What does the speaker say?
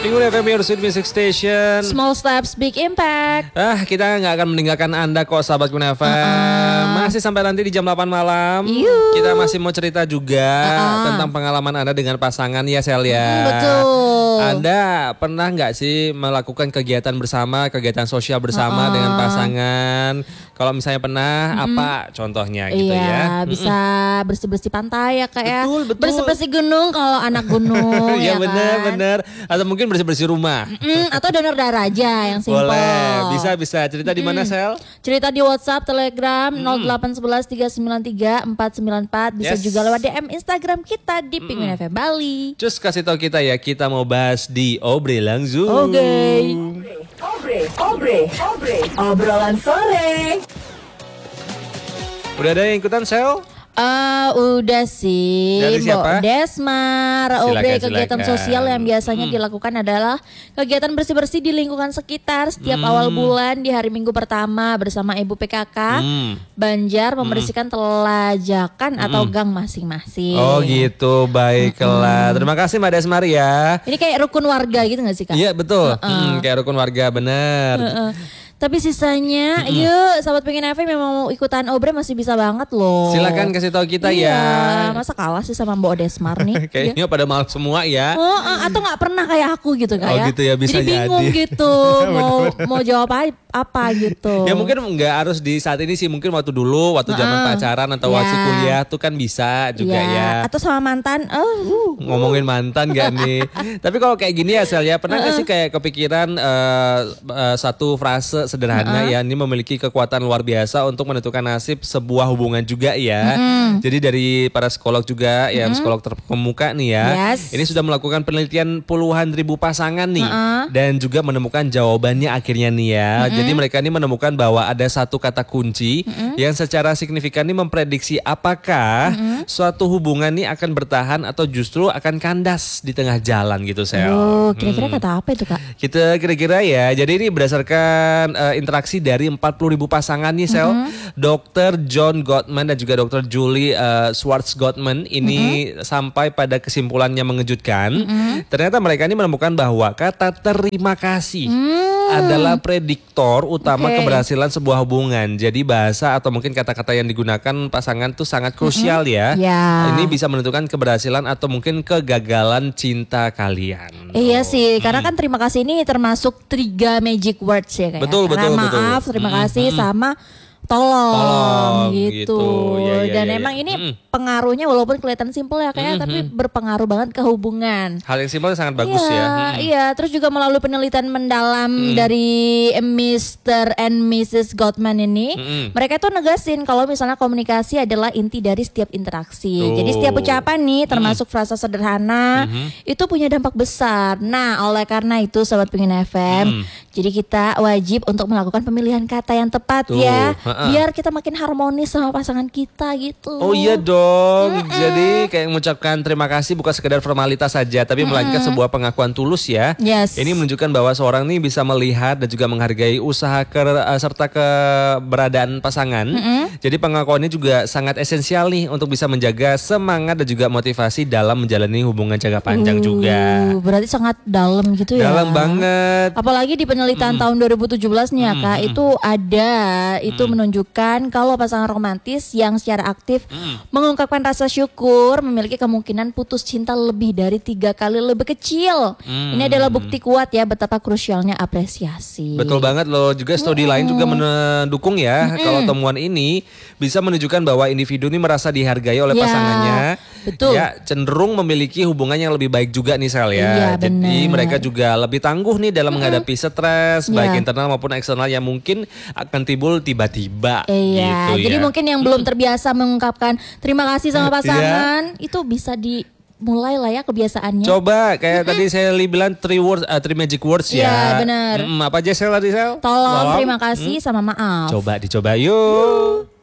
Pengguna FM Your Sweet Music Station. Small steps, big impact. Kita nggak akan meninggalkan Anda kok sahabat Pengguna FM. Masih sampai nanti di jam 8 malam. Kita masih mau cerita juga tentang pengalaman Anda dengan pasangan ya Sel ya. Betul. Anda pernah nggak sih melakukan kegiatan bersama, kegiatan sosial bersama dengan pasangan? Kalau misalnya pernah, apa contohnya gitu ya? Iya, bisa bersih-bersih pantai ya Kak ya. Betul. Bersih-bersih gunung kalau anak gunung Iya ya bener. Atau mungkin bersih-bersih rumah. Atau donor darah aja yang simpel. Boleh, bisa. Cerita di mana Sel? Cerita di WhatsApp, Telegram 0811 393 494. Bisa juga lewat DM Instagram kita di Pengguna FM Bali. Just kasih tahu kita ya, kita mau bahas di Obre langsung. Oke. Obrolan sore. Udah ada yang ikutan Sel? Udah sih. Dari siapa? Mbok Desmar. Obre, kegiatan sosial yang biasanya dilakukan adalah kegiatan bersih-bersih di lingkungan sekitar setiap awal bulan di hari Minggu pertama bersama Ibu PKK Banjar membersihkan telajakan atau gang masing-masing. Oh gitu, baiklah. Terima kasih Mbak Desmar ya. Ini kayak rukun warga gitu gak sih Kak? Iya betul, kayak rukun warga bener. Tapi sisanya, yuk sahabat Pengen FM yang mau ikutan Obre masih bisa banget loh. Silakan kasih tahu kita ya. Masa kalah sih sama Mbok Desmar nih? Kayaknya pada malam semua ya. Atau nggak pernah kayak aku gitu kayak. Oh gitu ya, bisa jadi bingung jadi. gitu mau jawab apa gitu. Ya mungkin nggak harus di saat ini sih, mungkin waktu dulu, waktu zaman pacaran atau waktu kuliah tuh kan bisa juga ya. Atau sama mantan. Ngomongin mantan gak nih? Tapi kalau kayak gini ya Sel ya, pernah gak sih kayak kepikiran satu frase sederhana ya, ini memiliki kekuatan luar biasa untuk menentukan nasib sebuah hubungan juga ya. Jadi dari para psikolog juga, yang psikolog terkemuka nih ya, ini sudah melakukan penelitian puluhan ribu pasangan nih, dan juga menemukan jawabannya akhirnya nih ya. Jadi mereka ini menemukan bahwa ada satu kata kunci yang secara signifikan ini memprediksi apakah suatu hubungan ini akan bertahan atau justru akan kandas di tengah jalan gitu Sel. Oh, kira-kira kata apa itu Kak? Kita kira-kira ya, jadi ini berdasarkan interaksi dari 40.000 pasangan nih Sel. Dr. John Gottman dan juga Dr. Julie Schwartz Gottman ini sampai pada kesimpulannya mengejutkan. Ternyata mereka ini menemukan bahwa kata terima kasih adalah prediktor utama keberhasilan sebuah hubungan. Jadi bahasa atau mungkin kata-kata yang digunakan pasangan tuh sangat krusial ya. Ini bisa menentukan keberhasilan atau mungkin kegagalan cinta kalian. Iya sih, karena kan terima kasih ini termasuk 3 magic words ya kayak. Betul. Maaf, terima kasih sama tolong gitu. Dan emang ini pengaruhnya walaupun kelihatan simpel ya kayak, tapi berpengaruh banget ke hubungan. Hal yang simpel sangat bagus ya. Iya, terus juga melalui penelitian mendalam dari Mr. and Mrs. Gottman ini, mereka tuh negasin kalau misalnya komunikasi adalah inti dari setiap interaksi. Jadi setiap ucapan nih, termasuk frasa sederhana, itu punya dampak besar. Nah, oleh karena itu Sobat Pengen FM, jadi kita wajib untuk melakukan pemilihan kata yang tepat ya, biar kita makin harmonis sama pasangan kita gitu. Oh iya dong. Jadi kayak mengucapkan terima kasih bukan sekedar formalitas saja, tapi melainkan sebuah pengakuan tulus ya. Ini menunjukkan bahwa seorang ini bisa melihat dan juga menghargai usaha serta keberadaan pasangan. Jadi pengakuan ini juga sangat esensial nih untuk bisa menjaga semangat dan juga motivasi dalam menjalani hubungan jangka panjang juga. Berarti sangat dalam gitu ya. Dalam banget. Apalagi di penelitian tahun 2017 nih ya Kak, itu ada itu menunjukkan kalau pasangan romantis yang secara aktif mengungkapkan rasa syukur memiliki kemungkinan putus cinta lebih dari 3 kali lebih kecil. Ini adalah bukti kuat ya betapa krusialnya apresiasi. Betul banget loh. Juga studi lain juga mendukung ya kalau temuan ini bisa menunjukkan bahwa individu ini merasa dihargai oleh pasangannya. Betul. Ya, cenderung memiliki hubungan yang lebih baik juga nih Sel ya. Jadi mereka juga lebih tangguh nih dalam menghadapi stres baik internal maupun eksternal yang mungkin akan timbul tiba-tiba. Gitu Jadi ya. mungkin yang belum terbiasa mengungkapkan terima kasih sama pasangan itu bisa dimulai lah ya kebiasaannya. Coba kayak tadi saya bilang 3 magic words ya. Iya benar. Apa aja Sel tadi Sel? Tolong, terima kasih sama maaf. Coba dicoba yuk.